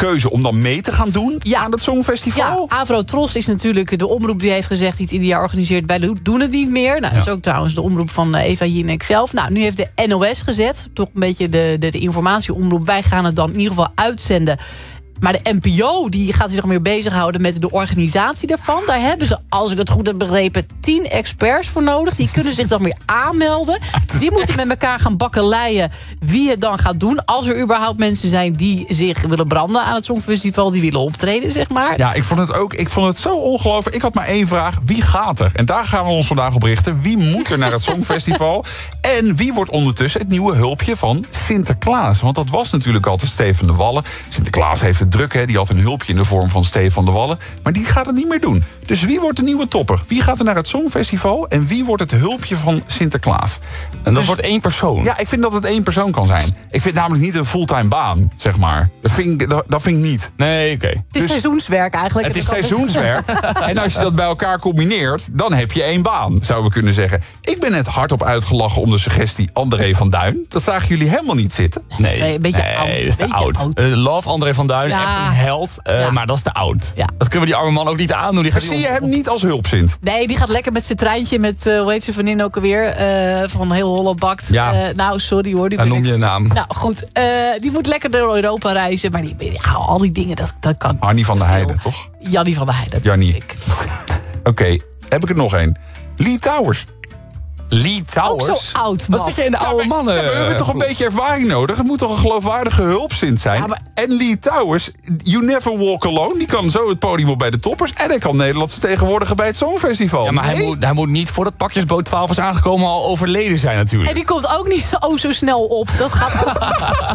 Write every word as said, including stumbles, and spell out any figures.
keuze om dan mee te gaan doen Ja. aan het Songfestival? Ja, Avrotros is natuurlijk de omroep die heeft gezegd... die het ieder jaar organiseert, wij doen het niet meer. Nou, dat is ook trouwens de omroep van Eva Jinek zelf. Nou, nu heeft de N O S gezet, toch een beetje de, de, de informatieomroep... wij gaan het dan in ieder geval uitzenden... Maar de N P O die gaat zich nog meer bezighouden met de organisatie daarvan. Daar hebben ze, als ik het goed heb begrepen, tien experts voor nodig. Die kunnen zich dan weer aanmelden. Die moeten met elkaar gaan bakkeleien wie het dan gaat doen. Als er überhaupt mensen zijn die zich willen branden aan het Songfestival. Die willen optreden, zeg maar. Ja, ik vond het ook. Ik vond het zo ongelooflijk. Ik had maar één vraag. Wie gaat er? En daar gaan we ons vandaag op richten. Wie moet er naar het Songfestival? En wie wordt ondertussen het nieuwe hulpje van Sinterklaas? Want dat was natuurlijk altijd Stefan de Wallen. Sinterklaas heeft het druk, hè. Die had een hulpje in de vorm van Stefan de Wallen. Maar die gaat het niet meer doen. Dus wie wordt de nieuwe topper? Wie gaat er naar het Songfestival? En wie wordt het hulpje van Sinterklaas? En dat Dus- wordt één persoon. Ja, ik vind dat het één persoon kan zijn. Ik vind namelijk niet een fulltime baan, zeg maar. Dat vind ik, dat, dat vind ik niet. Nee, oké. Het is seizoenswerk eigenlijk. Het is Heb ik altijd- seizoenswerk. En als je dat bij elkaar combineert, dan heb je één baan, zouden we kunnen zeggen. Ik ben net hardop uitgelachen om de suggestie André van Duin. Dat zagen jullie helemaal niet zitten. Nee, Een beetje nee, oud. dat is te Beetje oud. oud. Eh, love André van Duin, Ja. echt een held. eh, Ja. Maar dat is te oud. Ja. Dat kunnen we die arme man ook niet aandoen. Die gaat Zie je hem niet als hulpzint? Nee, die gaat lekker met zijn treintje met, uh, hoe heet ze vriendin ook alweer? Uh, van Heel Holland Bakt. Ja. Uh, nou, sorry hoor. Die Dan ben noem ik- je een naam. Nou goed, uh, die moet lekker door Europa reizen. Maar die, ja, al die dingen, dat, dat kan. Arnie van te der veel. Heijden, toch? Jannie van der Heijden. Jannie. Ik. Oké, heb ik er nog één. Lee Towers. Lee Towers. Ook zo oud, man. Wat zit je in de oude mannen? Ja, maar we hebben toch een beetje ervaring nodig? Het moet toch een geloofwaardige hulpzint zijn? Ja, maar- En Lee Towers, You Never Walk Alone... die kan zo het podium op bij de toppers... en hij kan Nederland vertegenwoordigen bij het Songfestival. Ja, maar hij Nee. moet, hij moet niet voordat pakjesboot twaalf is aangekomen al overleden zijn natuurlijk. En die komt ook niet oh zo snel op. Dat gaat ook.